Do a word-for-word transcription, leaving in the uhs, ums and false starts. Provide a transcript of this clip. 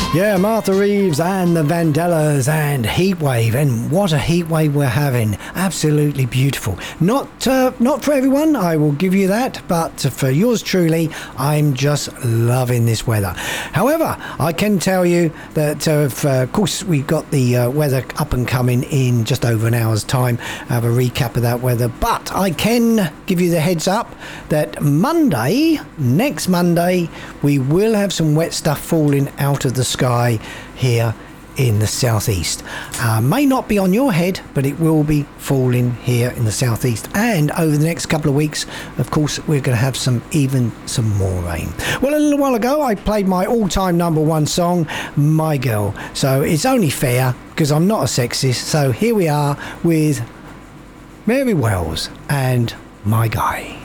Yeah, Martha Reeves and the Vandellas and Heatwave, and what a heatwave we're having. Absolutely beautiful. Not uh, not for everyone, I will give you that, but for yours truly, I'm just loving this weather. However, I can tell you that, uh, if, uh, of course, we've got the uh, weather up and coming in just over an hour's time. I have a recap of that weather, but I can give you the heads up that Monday, next Monday, we will have some wet stuff falling out of the sky here in the southeast. Uh, may not be on your head, but it will be falling here in the southeast. And over the next couple of weeks, of course, we're going to have some even some more rain. Well, a little while ago, I played my all-time number one song, My Girl. So it's only fair, because I'm not a sexist. So here we are with Mary Wells and My Guy.